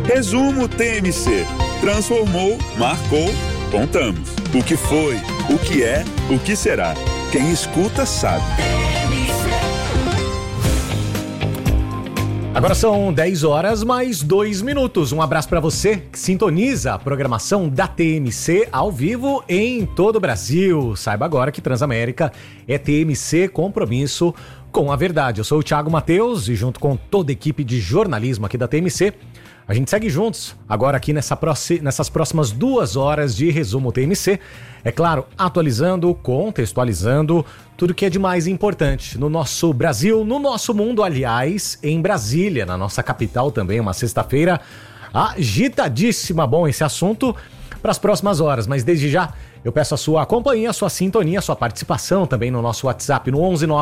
Resumo TMC. Transformou, marcou, contamos. O que foi, o que é, o que será. Quem escuta sabe. Agora são 10 horas mais 2 minutos. Um abraço para você que sintoniza a programação da TMC ao vivo em todo o Brasil. Saiba agora que Transamérica é TMC, compromisso com a verdade. Eu sou o Thiago Matheus e junto com toda a equipe de jornalismo aqui da TMC, a gente segue juntos agora aqui nessas próximas 2 horas de resumo TMC. É claro, atualizando, contextualizando tudo que é de mais importante no nosso Brasil, no nosso mundo, aliás, em Brasília, na nossa capital também, uma sexta-feira agitadíssima. Bom, esse assunto para as próximas horas, mas desde já eu peço a sua companhia, a sua sintonia, a sua participação também no nosso WhatsApp no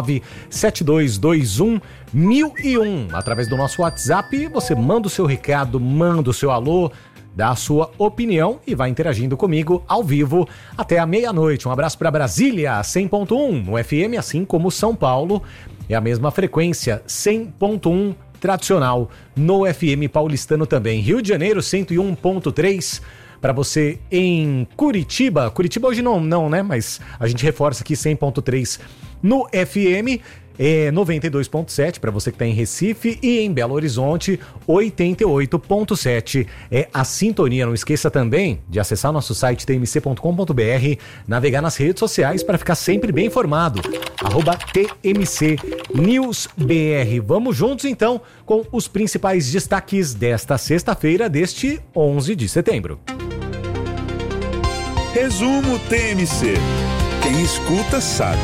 11972211001. Através do nosso WhatsApp você manda o seu recado, manda o seu alô, dá a sua opinião e vai interagindo comigo ao vivo até a meia-noite. Um abraço para Brasília, 100.1 no FM, assim como São Paulo, é a mesma frequência, 100.1 tradicional no FM paulistano também. Rio de Janeiro, 101.3. Para você em Curitiba hoje não, né? Mas a gente reforça aqui 100.3 no FM, 92.7 para você que está em Recife e em Belo Horizonte, 88.7 é a sintonia. Não esqueça também de acessar nosso site tmc.com.br, navegar nas redes sociais para ficar sempre bem informado, @TMCNewsBR. Vamos juntos então com os principais destaques desta sexta-feira, deste 11 de setembro. Resumo TMC. Quem escuta sabe.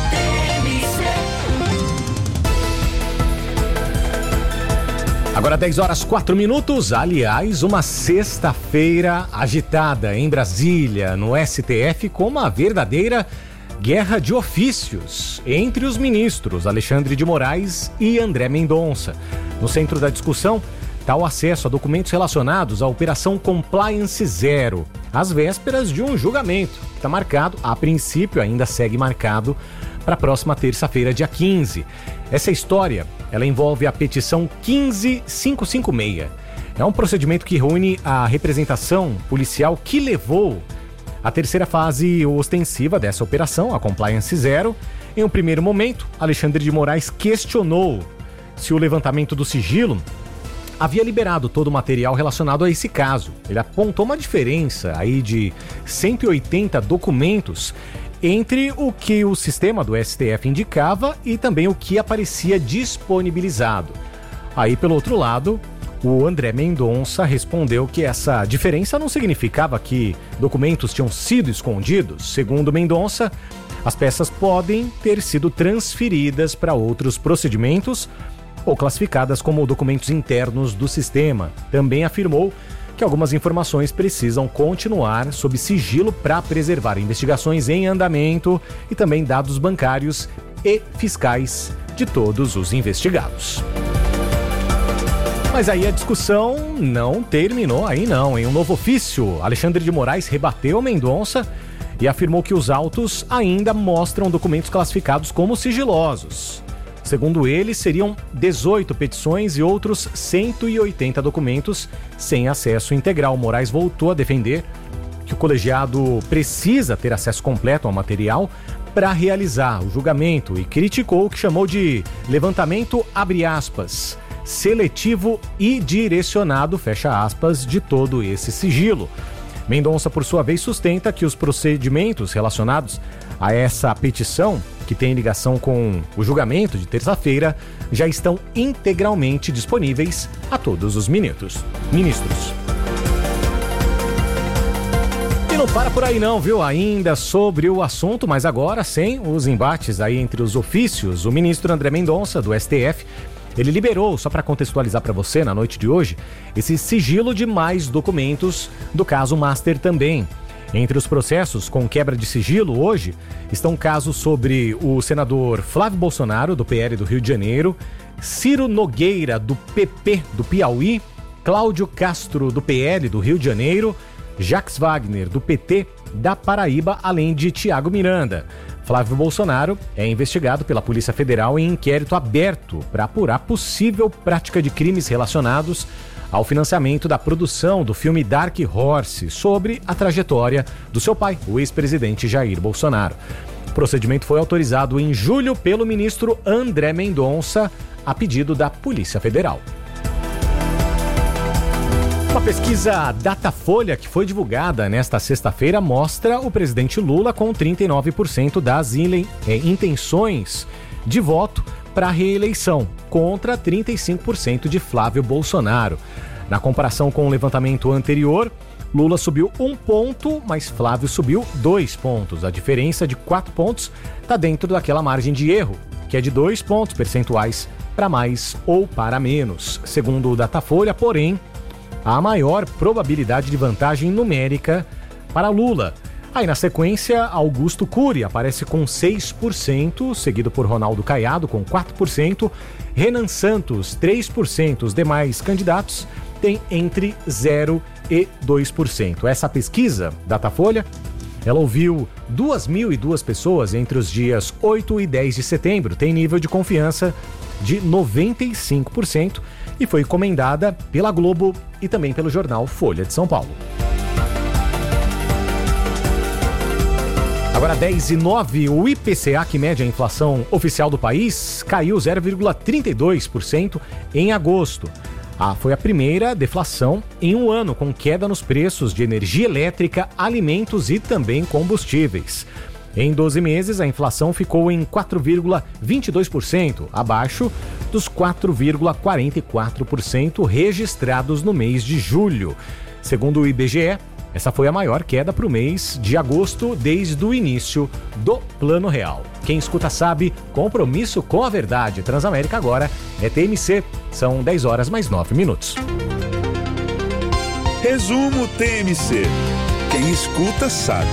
Agora 10 horas 4 minutos, aliás, uma sexta-feira agitada em Brasília, no STF, com uma verdadeira guerra de ofícios entre os ministros Alexandre de Moraes e André Mendonça. No centro da discussão está o acesso a documentos relacionados à Operação Compliance Zero, às vésperas de um julgamento que está marcado, a princípio ainda segue marcado, para a próxima terça-feira, dia 15. Essa história, ela envolve a petição 15556. É um procedimento que reúne a representação policial que levou à terceira fase ostensiva dessa operação, a Compliance Zero. Em um primeiro momento, Alexandre de Moraes questionou se o levantamento do sigilo havia liberado todo o material relacionado a esse caso. Ele apontou uma diferença aí de 180 documentos entre o que o sistema do STF indicava e também o que aparecia disponibilizado. Aí, pelo outro lado, o André Mendonça respondeu que essa diferença não significava que documentos tinham sido escondidos. Segundo Mendonça, as peças podem ter sido transferidas para outros procedimentos ou classificadas como documentos internos do sistema. Também afirmou que algumas informações precisam continuar sob sigilo para preservar investigações em andamento e também dados bancários e fiscais de todos os investigados. Mas aí a discussão não terminou aí não. Em um novo ofício, Alexandre de Moraes rebateu Mendonça e afirmou que os autos ainda mostram documentos classificados como sigilosos. Segundo ele, seriam 18 petições e outros 180 documentos sem acesso integral. Moraes voltou a defender que o colegiado precisa ter acesso completo ao material para realizar o julgamento e criticou o que chamou de levantamento, abre aspas, seletivo e direcionado, fecha aspas, de todo esse sigilo. Mendonça, por sua vez, sustenta que os procedimentos relacionados a essa petição, que tem ligação com o julgamento de terça-feira, já estão integralmente disponíveis a todos os ministros. E não para por aí não, viu? Ainda sobre o assunto, mas agora sem os embates aí entre os ofícios, o ministro André Mendonça, do STF, ele liberou, só para contextualizar para você na noite de hoje, esse sigilo de mais documentos do caso Master também. Entre os processos com quebra de sigilo hoje estão casos sobre o senador Flávio Bolsonaro, do PL do Rio de Janeiro, Ciro Nogueira, do PP do Piauí, Cláudio Castro, do PL do Rio de Janeiro, Jacques Wagner, do PT da Paraíba, além de Tiago Miranda. Flávio Bolsonaro é investigado pela Polícia Federal em inquérito aberto para apurar possível prática de crimes relacionados ao financiamento da produção do filme Dark Horse, sobre a trajetória do seu pai, o ex-presidente Jair Bolsonaro. O procedimento foi autorizado em julho pelo ministro André Mendonça, a pedido da Polícia Federal. Uma pesquisa Datafolha que foi divulgada nesta sexta-feira mostra o presidente Lula com 39% das intenções de voto para a reeleição, contra 35% de Flávio Bolsonaro. Na comparação com o levantamento anterior, Lula subiu 1 ponto, mas Flávio subiu 2 pontos. A diferença de 4 pontos está dentro daquela margem de erro, que é de 2 pontos percentuais para mais ou para menos. Segundo o Datafolha, porém, há maior probabilidade de vantagem numérica para Lula. Aí, na sequência, Augusto Cury aparece com 6%, seguido por Ronaldo Caiado com 4%, Renan Santos 3%. Os demais candidatos têm entre 0% e 2%. Essa pesquisa, Datafolha, ela ouviu 2.002 pessoas entre os dias 8 e 10 de setembro, tem nível de confiança de 95% e foi encomendada pela Globo e também pelo jornal Folha de São Paulo. Agora 10:09, o IPCA, que mede a inflação oficial do país, caiu 0,32% em agosto. Foi a primeira deflação em um ano, com queda nos preços de energia elétrica, alimentos e também combustíveis. Em 12 meses, a inflação ficou em 4,22%, abaixo dos 4,44% registrados no mês de julho. Segundo o IBGE, essa foi a maior queda para o mês de agosto desde o início do Plano Real. Quem escuta sabe, compromisso com a verdade. Transamérica agora é TMC, são 10h mais 9 minutos. Resumo TMC. Quem escuta sabe.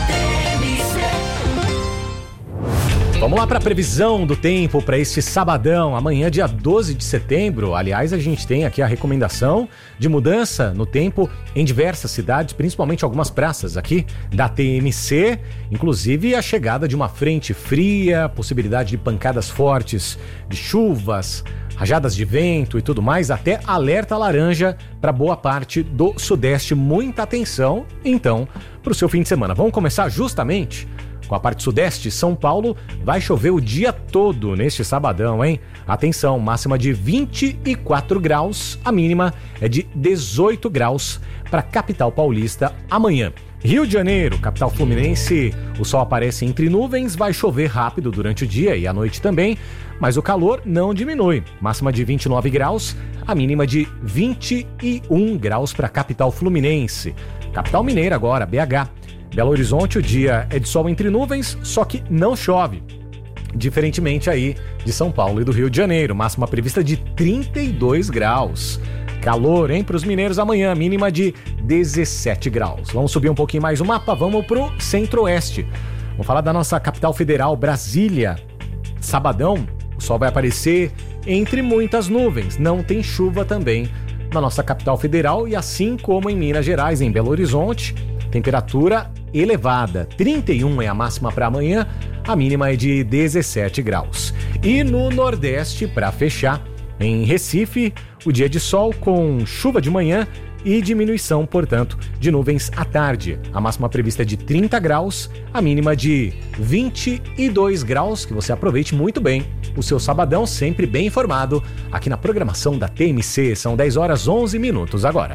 Vamos lá para a previsão do tempo para este sabadão, amanhã, dia 12 de setembro. Aliás, a gente tem aqui a recomendação de mudança no tempo em diversas cidades, principalmente algumas praças aqui da TMC, inclusive a chegada de uma frente fria, possibilidade de pancadas fortes de chuvas, rajadas de vento e tudo mais, até alerta laranja para boa parte do sudeste. Muita atenção, então, para o seu fim de semana. Vamos começar justamente com a parte sudeste. São Paulo vai chover o dia todo neste sabadão, hein? Atenção, máxima de 24 graus, a mínima é de 18 graus para a capital paulista amanhã. Rio de Janeiro, capital fluminense, o sol aparece entre nuvens, vai chover rápido durante o dia e à noite também, mas o calor não diminui. Máxima de 29 graus, a mínima de 21 graus para a capital fluminense. Capital mineira agora, BH. Belo Horizonte, o dia é de sol entre nuvens, só que não chove. Diferentemente aí de São Paulo e do Rio de Janeiro, máxima prevista de 32 graus. Calor, hein, para os mineiros amanhã, mínima de 17 graus. Vamos subir um pouquinho mais o mapa, vamos pro centro-oeste. Vamos falar da nossa capital federal, Brasília. Sabadão, o sol vai aparecer entre muitas nuvens, não tem chuva também na nossa capital federal e assim como em Minas Gerais, em Belo Horizonte, temperatura elevada, 31 é a máxima para amanhã, a mínima é de 17 graus. E no Nordeste, para fechar, em Recife, o dia de sol com chuva de manhã e diminuição, portanto, de nuvens à tarde. A máxima prevista é de 30 graus, a mínima de 22 graus, que você aproveite muito bem o seu sabadão, sempre bem informado, aqui na programação da TMC. São 10h11 agora.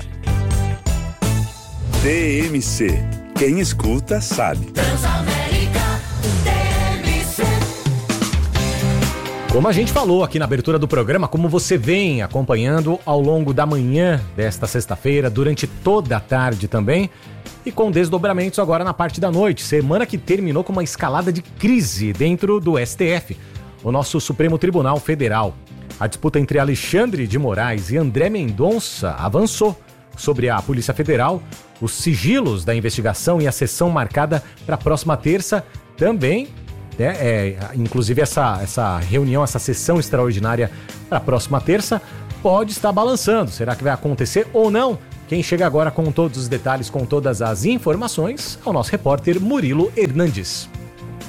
TMC. Quem escuta sabe. Transamérica TMC. Como a gente falou aqui na abertura do programa, como você vem acompanhando ao longo da manhã desta sexta-feira, durante toda a tarde também, e com desdobramentos agora na parte da noite. Semana que terminou com uma escalada de crise dentro do STF, o nosso Supremo Tribunal Federal. A disputa entre Alexandre de Moraes e André Mendonça avançou sobre a Polícia Federal, os sigilos da investigação e a sessão marcada para a próxima terça também, inclusive essa reunião, essa sessão extraordinária para a próxima terça pode estar balançando. Será que vai acontecer ou não? Quem chega agora com todos os detalhes, com todas as informações, é o nosso repórter Murilo Hernandes.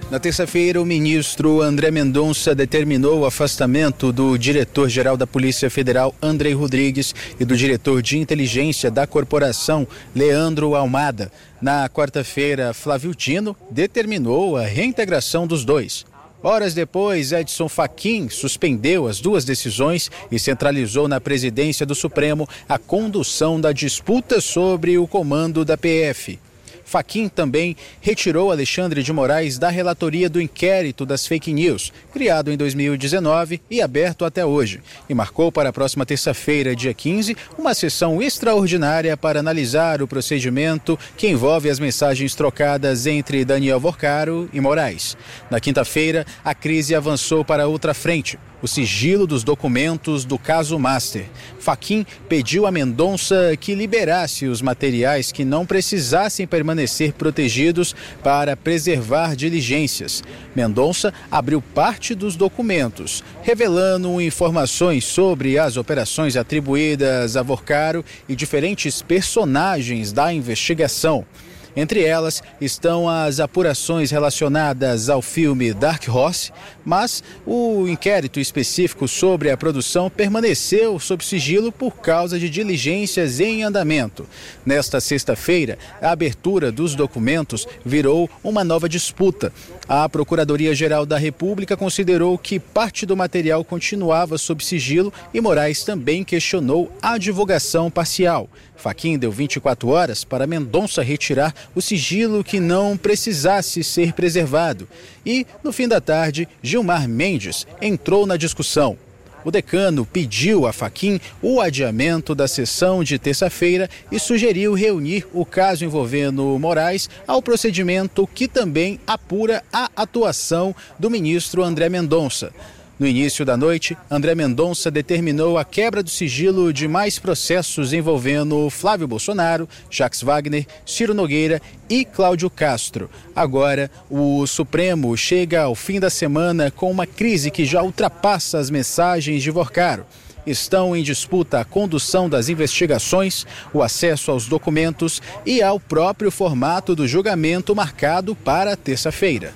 Na terça-feira, o ministro André Mendonça determinou o afastamento do diretor-geral da Polícia Federal, Andrei Rodrigues, e do diretor de inteligência da corporação, Leandro Almada. Na quarta-feira, Flávio Dino determinou a reintegração dos dois. Horas depois, Edson Fachin suspendeu as duas decisões e centralizou na presidência do Supremo a condução da disputa sobre o comando da PF. Fachin também retirou Alexandre de Moraes da relatoria do inquérito das fake news, criado em 2019 e aberto até hoje, e marcou para a próxima terça-feira, dia 15, uma sessão extraordinária para analisar o procedimento que envolve as mensagens trocadas entre Daniel Vorcaro e Moraes. Na quinta-feira, a crise avançou para outra frente: o sigilo dos documentos do caso Master. Fachin pediu a Mendonça que liberasse os materiais que não precisassem permanecer protegidos para preservar diligências. Mendonça abriu parte dos documentos, revelando informações sobre as operações atribuídas a Vorcaro e diferentes personagens da investigação. Entre elas estão as apurações relacionadas ao filme Dark Horse, mas o inquérito específico sobre a produção permaneceu sob sigilo por causa de diligências em andamento. Nesta sexta-feira, a abertura dos documentos virou uma nova disputa. A Procuradoria-Geral da República considerou que parte do material continuava sob sigilo e Moraes também questionou a divulgação parcial. Fachin deu 24 horas para Mendonça retirar o sigilo que não precisasse ser preservado. E, no fim da tarde, Gilmar Mendes entrou na discussão. O decano pediu a Fachin o adiamento da sessão de terça-feira e sugeriu reunir o caso envolvendo Moraes ao procedimento que também apura a atuação do ministro André Mendonça. No início da noite, André Mendonça determinou a quebra do sigilo de mais processos envolvendo Flávio Bolsonaro, Jacques Wagner, Ciro Nogueira e Cláudio Castro. Agora, o Supremo chega ao fim da semana com uma crise que já ultrapassa as mensagens de Vorcaro. Estão em disputa a condução das investigações, o acesso aos documentos e ao próprio formato do julgamento marcado para terça-feira.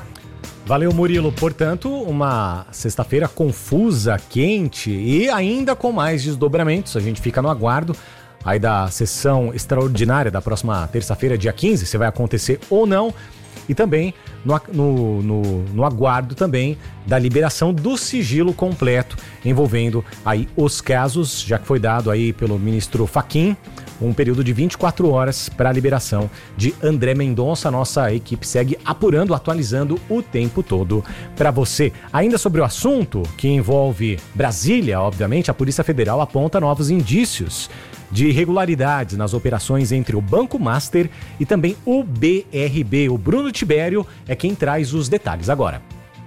Valeu, Murilo. Portanto, uma sexta-feira confusa, quente e ainda com mais desdobramentos. A gente fica no aguardo aí da sessão extraordinária da próxima terça-feira, dia 15, se vai acontecer ou não. E também no aguardo também da liberação do sigilo completo envolvendo aí os casos, já que foi dado aí pelo ministro Fachin um período de 24 horas para a liberação de André Mendonça. Nossa equipe segue apurando, atualizando o tempo todo para você. Ainda sobre o assunto que envolve Brasília, obviamente, a Polícia Federal aponta novos indícios de irregularidades nas operações entre o Banco Master e também o BRB. O Bruno Tibério é quem traz os detalhes agora.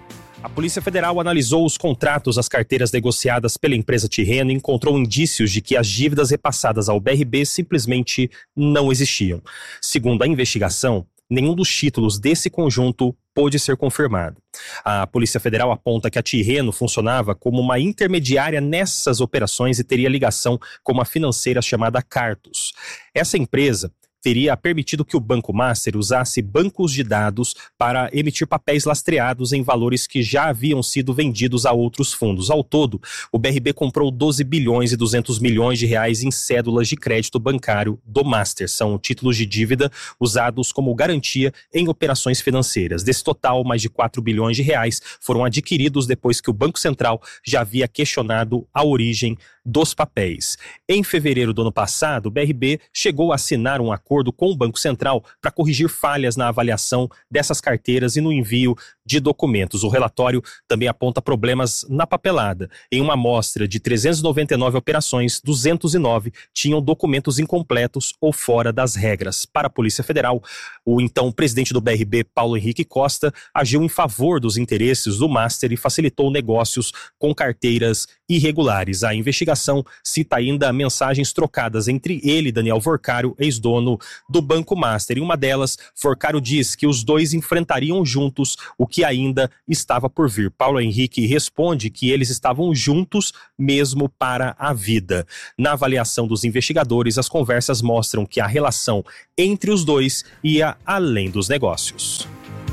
A Polícia Federal analisou os contratos das carteiras negociadas pela empresa Tirreno e encontrou indícios de que as dívidas repassadas ao BRB simplesmente não existiam. Segundo a investigação, nenhum dos títulos desse conjunto pôde ser confirmado. A Polícia Federal aponta que a Tirreno funcionava como uma intermediária nessas operações e teria ligação com uma financeira chamada Cartus. Essa empresa teria permitido que o Banco Master usasse bancos de dados para emitir papéis lastreados em valores que já haviam sido vendidos a outros fundos. Ao todo, o BRB comprou 12 bilhões e 200 milhões de reais em cédulas de crédito bancário do Master. São títulos de dívida usados como garantia em operações financeiras. Desse total, mais de 4 bilhões de reais foram adquiridos depois que o Banco Central já havia questionado a origem dos papéis. Em fevereiro do ano passado, o BRB chegou a assinar um acordo com o Banco Central para corrigir falhas na avaliação dessas carteiras e no envio de documentos. O relatório também aponta problemas na papelada. Em uma amostra de 399 operações, 209 tinham documentos incompletos ou fora das regras. Para a Polícia Federal, o então presidente do BRB, Paulo Henrique Costa, agiu em favor dos interesses do Master e facilitou negócios com carteiras irregulares. A investigação cita ainda mensagens trocadas entre ele e Daniel Vorcaro, ex-dono do Banco Master. Em uma delas, Vorcaro diz que os dois enfrentariam juntos o que ainda estava por vir. Paulo Henrique responde que eles estavam juntos mesmo para a vida. Na avaliação dos investigadores, as conversas mostram que a relação entre os dois ia além dos negócios.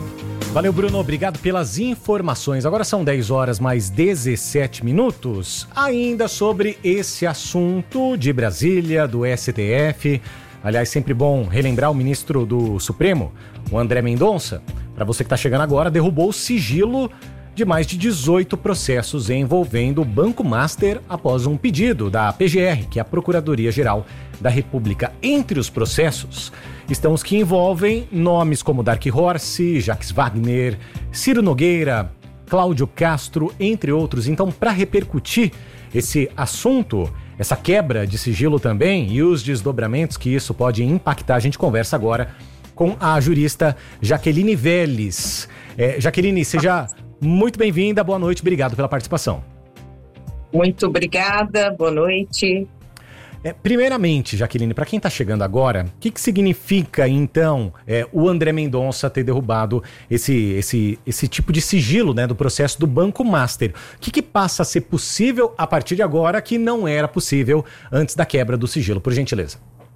Valeu, Bruno. Obrigado pelas informações. Agora são 10 horas mais 17 minutos. Ainda sobre esse assunto de Brasília, do STF. Aliás, sempre bom relembrar o ministro do Supremo, o André Mendonça. Para você que está chegando agora, derrubou o sigilo de mais de 18 processos envolvendo o Banco Master após um pedido da PGR, que é a Procuradoria-Geral da República. Entre os processos estão os que envolvem nomes como Dark Horse, Jacques Wagner, Ciro Nogueira, Cláudio Castro, entre outros. Então, para repercutir esse assunto, essa quebra de sigilo também e os desdobramentos que isso pode impactar, a gente conversa agora com a jurista Jaqueline Vélez. Jaqueline, seja muito bem-vinda, boa noite, obrigado pela participação. Muito obrigada, boa noite. Primeiramente, Jaqueline, para quem está chegando agora, o que significa, então, o André Mendonça ter derrubado esse tipo de sigilo, né, do processo do Banco Master? O que passa a ser possível a partir de agora que não era possível antes da quebra do sigilo? Por gentileza.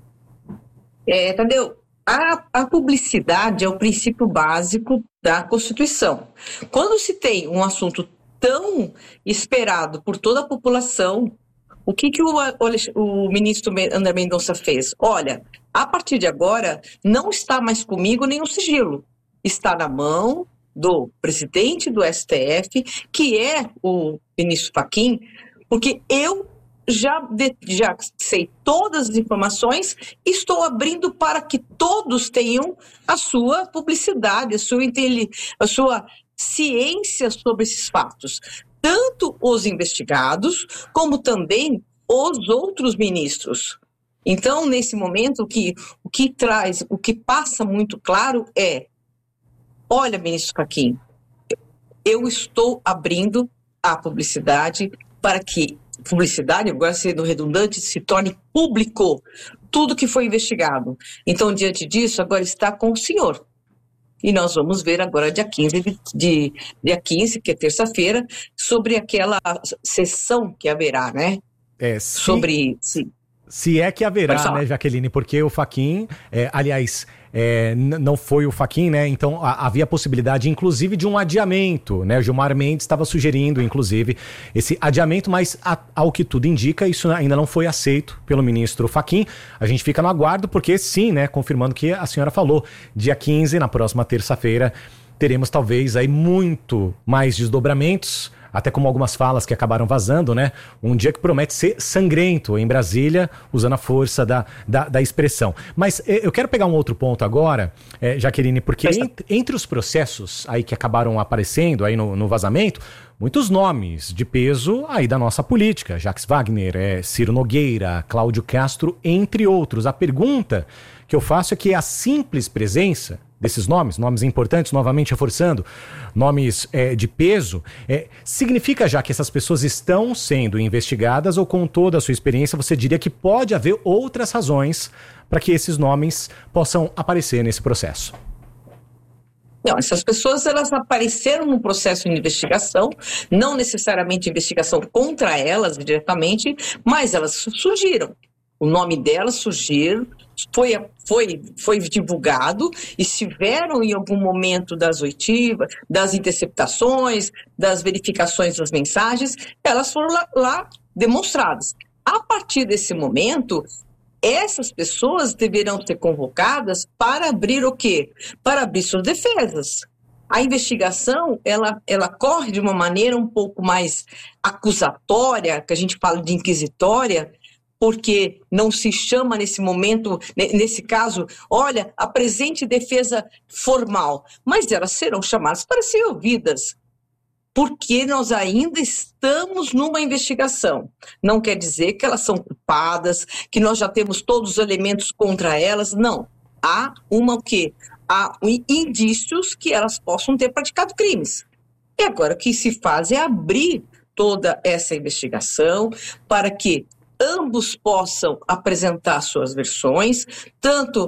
Tadeu, a publicidade é o princípio básico da Constituição. Quando se tem um assunto tão esperado por toda a população, o que o ministro André Mendonça fez? Olha, a partir de agora, não está mais comigo nenhum sigilo. Está na mão do presidente do STF, que é o ministro Fachin, porque eu já sei todas as informações e estou abrindo para que todos tenham a sua publicidade, a sua ciência sobre esses fatos. Tanto os investigados, como também os outros ministros. Então, nesse momento, o que passa muito claro é: olha, ministro Fachin, eu estou abrindo a publicidade para que publicidade, agora sendo redundante, se torne público tudo que foi investigado. Então, diante disso, agora está com o senhor. E nós vamos ver agora, dia 15, que é terça-feira, sobre aquela sessão que haverá, né? Se é que haverá, né, Jaqueline? Porque o Fachin, aliás, não foi o Fachin, né? Então havia a possibilidade, inclusive, de um adiamento, né? O Gilmar Mendes estava sugerindo, inclusive, esse adiamento, mas ao que tudo indica, isso ainda não foi aceito pelo ministro Fachin. A gente fica no aguardo, porque sim, né? Confirmando que a senhora falou, dia 15, na próxima terça-feira, teremos talvez aí muito mais desdobramentos, até como algumas falas que acabaram vazando, né? Um dia que promete ser sangrento em Brasília, usando a força da expressão. Mas eu quero pegar um outro ponto agora, Jaqueline, porque entre os processos aí que acabaram aparecendo aí no vazamento, muitos nomes de peso aí da nossa política. Jacques Wagner, Ciro Nogueira, Cláudio Castro, entre outros. A pergunta que eu faço é que a simples presença desses nomes importantes, novamente reforçando, nomes de peso, significa já que essas pessoas estão sendo investigadas, ou com toda a sua experiência você diria que pode haver outras razões para que esses nomes possam aparecer nesse processo? Não, essas pessoas, elas apareceram no processo de investigação, não necessariamente investigação contra elas diretamente, mas elas surgiram. O nome delas surgiu, foi divulgado, e estiveram em algum momento das oitivas, das interceptações, das verificações das mensagens, elas foram lá demonstradas. A partir desse momento, essas pessoas deverão ser convocadas para abrir o quê? Para abrir suas defesas. A investigação, ela corre de uma maneira um pouco mais acusatória, que a gente fala de inquisitória, porque não se chama nesse momento, nesse caso, olha, apresente defesa formal, mas elas serão chamadas para serem ouvidas, porque nós ainda estamos numa investigação. Não quer dizer que elas são culpadas, que nós já temos todos os elementos contra elas, não. Há Há indícios que elas possam ter praticado crimes. E agora o que se faz é abrir toda essa investigação para que ambos possam apresentar suas versões, tanto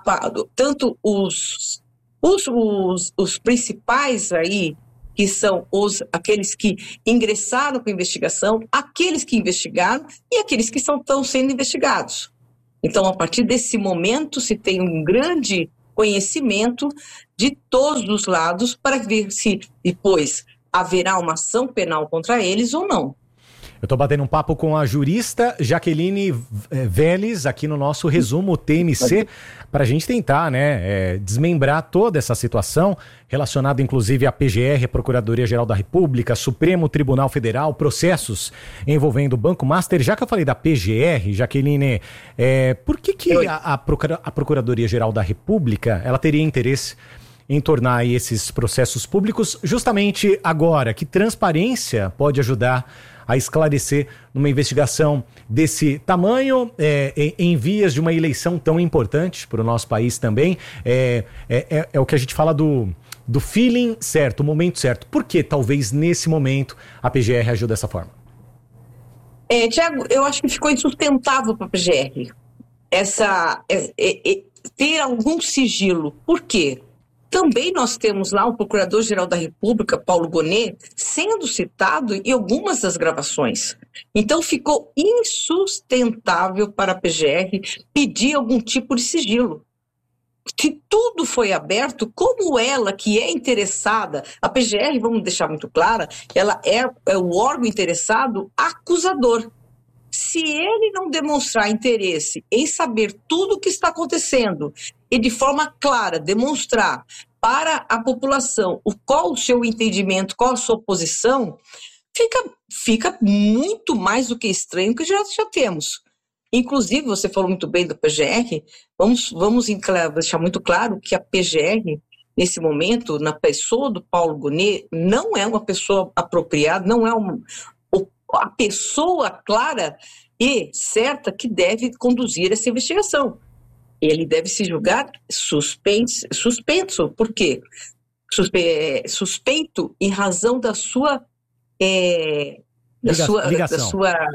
os principais aí, que são aqueles que ingressaram com a investigação, aqueles que investigaram e aqueles que estão sendo investigados. Então, a partir desse momento, se tem um grande conhecimento de todos os lados para ver se depois haverá uma ação penal contra eles ou não. Eu estou batendo um papo com a jurista Jaqueline Vélez aqui no nosso resumo TMC para a gente tentar, né, desmembrar toda essa situação relacionada inclusive à PGR, a Procuradoria-Geral da República, Supremo Tribunal Federal, processos envolvendo o Banco Master. Já que eu falei da PGR, Jaqueline, por que a Procuradoria-Geral da República ela teria interesse em tornar aí esses processos públicos justamente agora? Que transparência pode ajudar a esclarecer numa investigação desse tamanho, em vias de uma eleição tão importante para o nosso país também? É o que a gente fala do feeling certo, o momento certo. Por que talvez nesse momento a PGR agiu dessa forma? Tiago, eu acho que ficou insustentável para a PGR ter algum sigilo. Por quê? Também nós temos lá o Procurador-Geral da República, Paulo Gonet, sendo citado em algumas das gravações. Então ficou insustentável para a PGR pedir algum tipo de sigilo. Se tudo foi aberto, como ela, que é interessada, a PGR, vamos deixar muito clara, ela é o órgão interessado acusador. Se ele não demonstrar interesse em saber tudo o que está acontecendo e de forma clara demonstrar para a população qual o seu entendimento, qual a sua posição, fica muito mais do que estranho que já temos. Inclusive, você falou muito bem do PGR, vamos deixar muito claro que a PGR, nesse momento, na pessoa do Paulo Gonet, não é uma pessoa apropriada, não é a pessoa clara e certa que deve conduzir essa investigação. Ele deve se julgar suspenso. Por quê? Suspeito em razão da sua... ligação.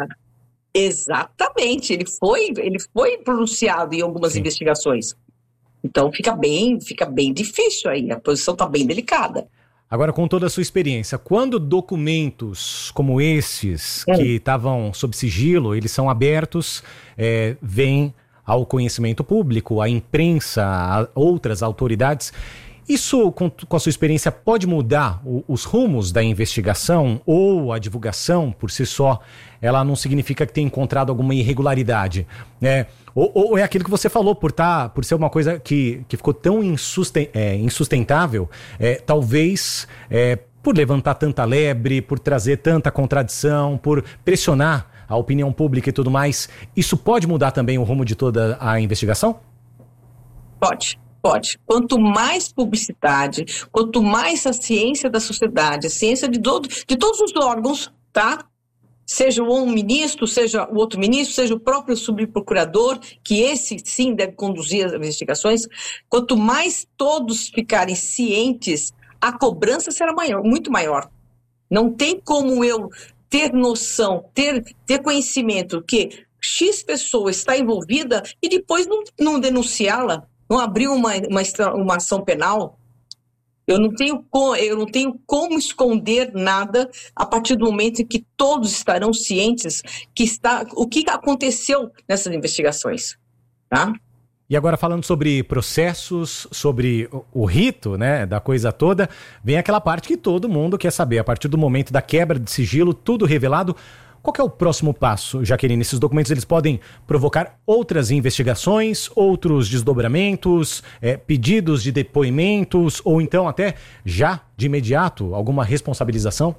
Exatamente. Ele foi pronunciado em algumas investigações. Então fica bem difícil aí. A posição está bem delicada. Agora, com toda a sua experiência, quando documentos como esses, que estavam sob sigilo, eles são abertos, vêm ao conhecimento público, à imprensa, a outras autoridades, isso, com a sua experiência, pode mudar os rumos da investigação, ou a divulgação, por si só, ela não significa que tenha encontrado alguma irregularidade, né? Ou é aquilo que você falou, por ser uma coisa que ficou tão insustentável, talvez por levantar tanta lebre, por trazer tanta contradição, por pressionar a opinião pública e tudo mais, isso pode mudar também o rumo de toda a investigação? Pode. Quanto mais publicidade, quanto mais a ciência da sociedade, a ciência de todos os órgãos, tá? Seja um ministro, seja o outro ministro, seja o próprio subprocurador, que esse sim deve conduzir as investigações, quanto mais todos ficarem cientes, a cobrança será muito maior. Não tem como eu ter noção, ter conhecimento que X pessoa está envolvida e depois não denunciá-la, não abrir uma ação penal. Eu não tenho como esconder nada a partir do momento em que todos estarão cientes o que aconteceu nessas investigações, tá? E agora, falando sobre processos, sobre o rito, né, da coisa toda, vem aquela parte que todo mundo quer saber. A partir do momento da quebra de sigilo, tudo revelado, qual que é o próximo passo, Jaqueline? Esses documentos eles podem provocar outras investigações, outros desdobramentos, pedidos de depoimentos, ou então até já, de imediato, alguma responsabilização?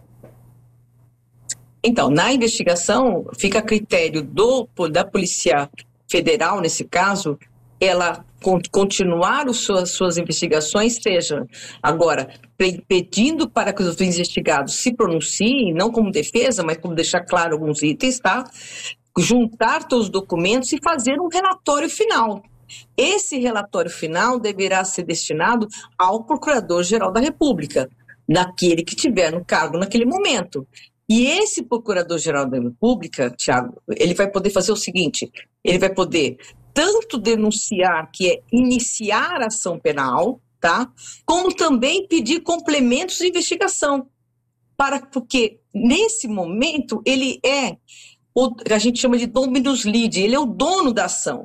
Então, na investigação, fica a critério da Polícia Federal, nesse caso, ela continuar suas investigações, seja agora pedindo para que os investigados se pronunciem, não como defesa, mas como deixar claro alguns itens, tá? Juntar todos os documentos e fazer um relatório final. Esse relatório final deverá ser destinado ao Procurador-Geral da República, naquele que tiver no cargo naquele momento. E esse Procurador-Geral da República, Tiago, ele vai poder fazer o seguinte, ele vai poder tanto denunciar, que é iniciar a ação penal, tá? Como também pedir complementos de investigação, porque nesse momento ele a gente chama de dominus lidi, ele é o dono da ação.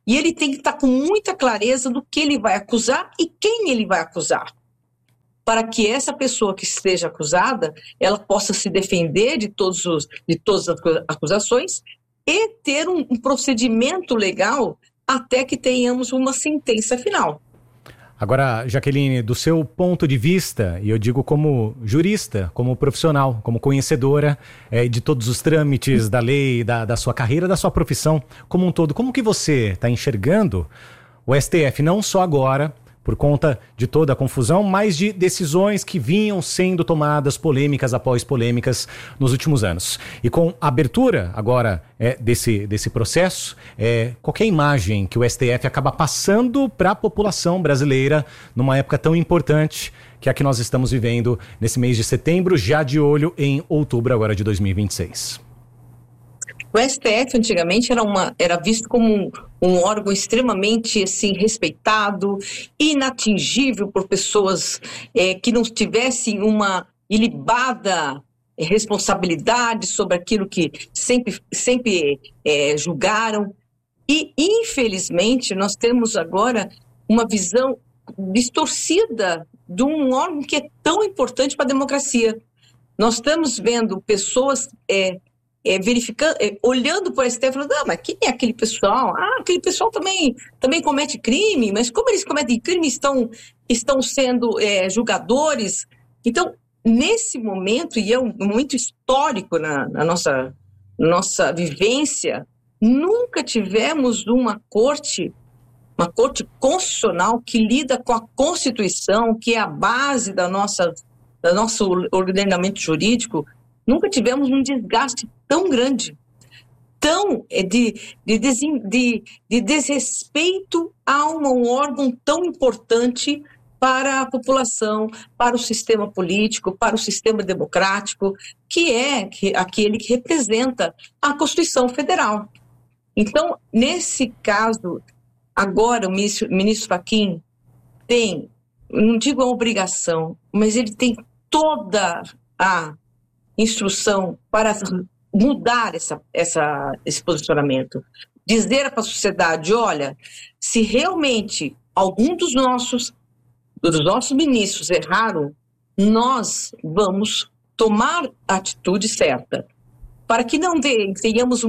E ele tem que estar com muita clareza do que ele vai acusar e quem ele vai acusar, para que essa pessoa que esteja acusada, ela possa se defender de todas as acusações e ter um procedimento legal até que tenhamos uma sentença final. Agora, Jaqueline, do seu ponto de vista, e eu digo como jurista, como profissional, como conhecedora de todos os trâmites da lei, da sua carreira, da sua profissão como um todo, como que você está enxergando o STF, não só agora, por conta de toda a confusão, mas de decisões que vinham sendo tomadas, polêmicas após polêmicas, nos últimos anos. E com a abertura agora desse processo, qualquer imagem que o STF acaba passando para a população brasileira numa época tão importante que é a que nós estamos vivendo nesse mês de setembro, já de olho em outubro agora de 2026. O STF antigamente era visto como um órgão extremamente assim, respeitado, inatingível por pessoas que não tivessem uma ilibada responsabilidade sobre aquilo que sempre julgaram. E, infelizmente, nós temos agora uma visão distorcida de um órgão que é tão importante para a democracia. Nós estamos vendo pessoas verificando, olhando para o STF e falando, mas quem é aquele pessoal? Aquele pessoal também comete crime, mas como eles cometem crime, estão sendo julgadores. Então, nesse momento, e é um momento histórico na nossa vivência, nunca tivemos uma corte constitucional que lida com a Constituição, que é a base do nosso ordenamento jurídico. Nunca tivemos um desgaste tão grande, de desrespeito a um órgão tão importante para a população, para o sistema político, para o sistema democrático, que é aquele que representa a Constituição Federal. Então, nesse caso, agora o ministro Fachin tem, não digo a obrigação, mas ele tem toda a instrução para mudar esse posicionamento. Dizer para a sociedade, olha, se realmente algum dos nossos ministros erraram, nós vamos tomar a atitude certa, para que não tenhamos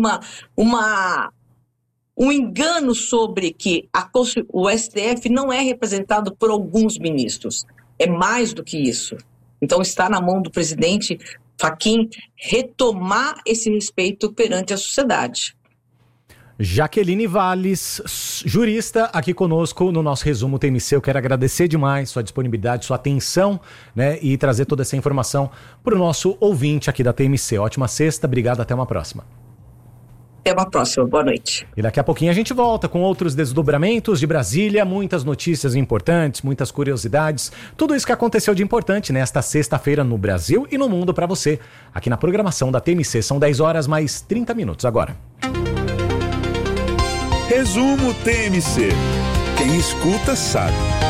um engano sobre que o STF não é representado por alguns ministros. É mais do que isso. Então está na mão do presidente Fachin retomar esse respeito perante a sociedade. Jaqueline Valles, jurista, aqui conosco no nosso resumo TMC. Eu quero agradecer demais sua disponibilidade, sua atenção, né, e trazer toda essa informação para o nosso ouvinte aqui da TMC. Ótima sexta, obrigado, até uma próxima. Até uma próxima, boa noite. E daqui a pouquinho a gente volta com outros desdobramentos de Brasília, muitas notícias importantes, muitas curiosidades, tudo isso que aconteceu de importante nesta sexta-feira no Brasil e no mundo para você, aqui na programação da TMC. São 10 horas mais 30 minutos agora. Resumo TMC. Quem escuta sabe.